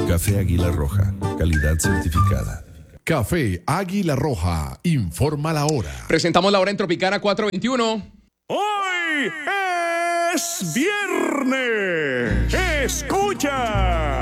Café Águila Roja, calidad certificada. Café Águila Roja, informa la hora. Presentamos la hora en Tropicana 4:21. Hoy es viernes. Escucha.